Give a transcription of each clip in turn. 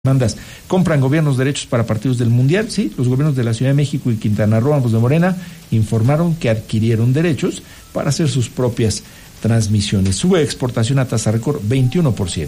demandas. Compran gobiernos derechos para partidos del Mundial. Sí, los gobiernos de la Ciudad de México y Quintana Roo, ambos de Morena, informaron que adquirieron derechos para hacer sus propias transmisiones. Sube exportación a tasa récord 21%.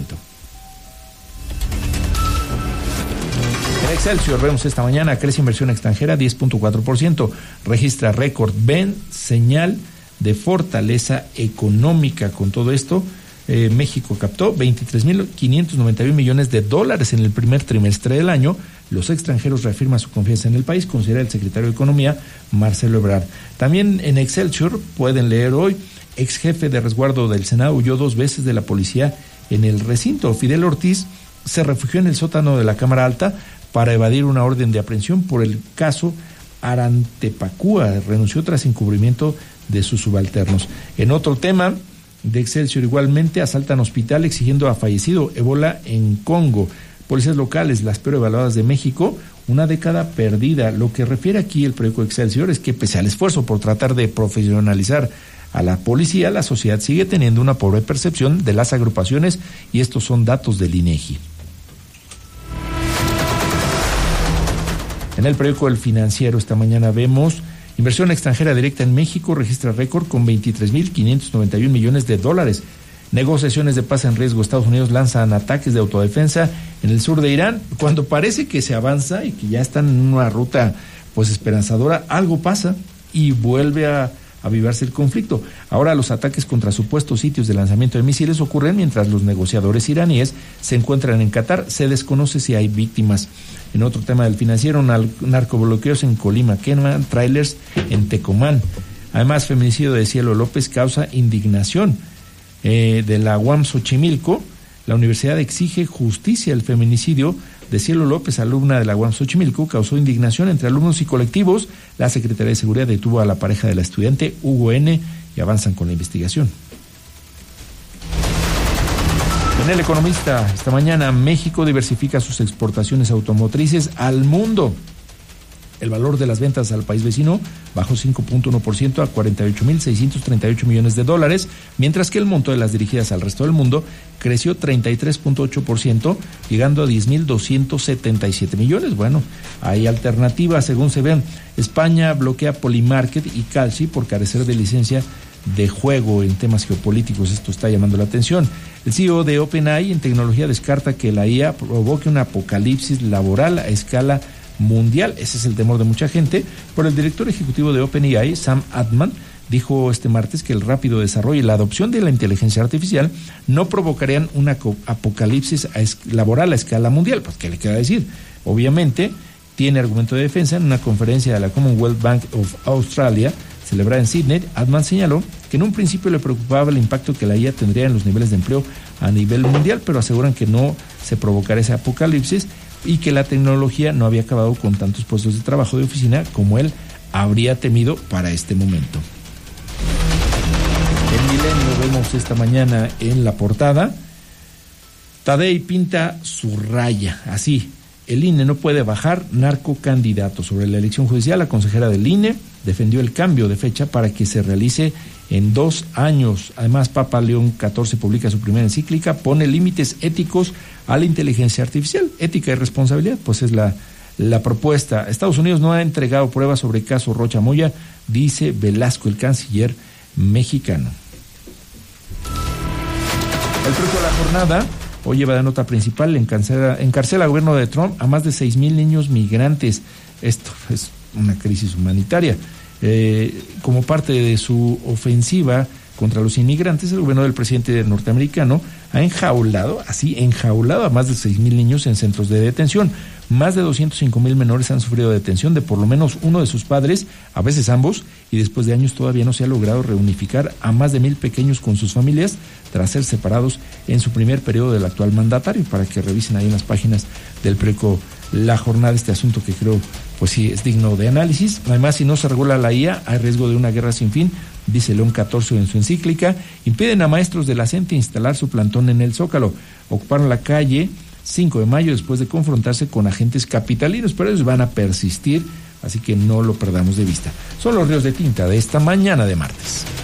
En Excelsior vemos esta mañana, crece inversión extranjera 10.4%, registra récord, ven señal de fortaleza económica. Con todo esto, México captó 23.591 millones de dólares en el primer trimestre del año. Los extranjeros reafirman su confianza en el país, considera el secretario de Economía, Marcelo Ebrard. También en Excelsior pueden leer hoy, ex jefe de resguardo del Senado huyó 2 veces de la policía en el recinto. Fidel Ortiz se refugió en el sótano de la Cámara Alta para evadir una orden de aprehensión por el caso Arantepacúa. Renunció tras encubrimiento de sus subalternos. En otro tema de Excelsior igualmente, asaltan hospital exigiendo a fallecido, ébola en Congo. Policías locales, las peor evaluadas de México, una década perdida. Lo que refiere aquí el periódico Excelsior es que pese al esfuerzo por tratar de profesionalizar a la policía, la sociedad sigue teniendo una pobre percepción de las agrupaciones, y estos son datos del INEGI. En el periódico El Financiero esta mañana vemos, inversión extranjera directa en México registra récord con 23.591 millones de dólares. Negociaciones de paz en riesgo. Estados Unidos lanzan ataques de autodefensa en el sur de Irán. Cuando parece que se avanza y que ya están en una ruta pues esperanzadora, algo pasa y vuelve a avivarse el conflicto. Ahora los ataques contra supuestos sitios de lanzamiento de misiles ocurren mientras los negociadores iraníes se encuentran en Qatar. Se desconoce si hay víctimas. En otro tema del Financiero, narcobloqueos en Colima, queman trailers en Tecomán. Además, feminicidio de Cielo López causa indignación. De la UAM Xochimilco, la universidad exige justicia. El feminicidio de Cielo López, alumna de la UAM Xochimilco, causó indignación entre alumnos y colectivos. La Secretaría de Seguridad detuvo a la pareja de la estudiante, Hugo N., y avanzan con la investigación. En El Economista, esta mañana, México diversifica sus exportaciones automotrices al mundo. El valor de las ventas al país vecino bajó 5.1% a 48.638 millones de dólares, mientras que el monto de las dirigidas al resto del mundo creció 33.8%, llegando a 10.277 millones. Bueno, hay alternativas, según se ven. España bloquea Polymarket y Calci por carecer de licencia de juego en temas geopolíticos. Esto está llamando la atención. El CEO de OpenAI en tecnología descarta que la IA provoque un apocalipsis laboral a escala mundial. Ese es el temor de mucha gente. Pero el director ejecutivo de OpenAI, Sam Altman, dijo este martes que el rápido desarrollo y la adopción de la inteligencia artificial no provocarían un apocalipsis laboral a escala mundial. Pues, ¿qué le queda decir? Obviamente, tiene argumento de defensa. En una conferencia de la Commonwealth Bank of Australia, celebrada en Sydney, Altman señaló que en un principio le preocupaba el impacto que la IA tendría en los niveles de empleo a nivel mundial, pero aseguran que no se provocará ese apocalipsis y que la tecnología no había acabado con tantos puestos de trabajo de oficina como él habría temido para este momento. En Milenio vemos esta mañana en la portada, Tadei pinta su raya, así: el INE no puede bajar narcocandidato. Sobre la elección judicial, la consejera del INE defendió el cambio de fecha para que se realice en 2 años. Además, Papa León XIV publica su primera encíclica, pone límites éticos a la inteligencia artificial. Ética y responsabilidad, pues es la propuesta. Estados Unidos no ha entregado pruebas sobre el caso Rocha Moya, dice Velasco, el canciller mexicano. El truco de la jornada hoy lleva de nota principal, encarcela al gobierno de Trump a más de 6,000 niños migrantes. Esto es una crisis humanitaria. Como parte de su ofensiva contra los inmigrantes, el gobierno del presidente norteamericano ha enjaulado a más de 6,000 niños en centros de detención. Más de 205,000 menores han sufrido detención de por lo menos uno de sus padres, a veces ambos, y después de años todavía no se ha logrado reunificar a más de 1,000 pequeños con sus familias tras ser separados en su primer periodo del actual mandatario. Para que revisen ahí en las páginas del periódico La Jornada este asunto, que creo pues sí es digno de análisis. Además, si no se regula la IA, hay riesgo de una guerra sin fin, dice León XIV en su encíclica. Impiden a maestros de la CENTE instalar su plantón en el Zócalo. Ocuparon la calle 5 de mayo después de confrontarse con agentes capitalinos, pero ellos van a persistir, así que no lo perdamos de vista. Son los ríos de tinta de esta mañana de martes.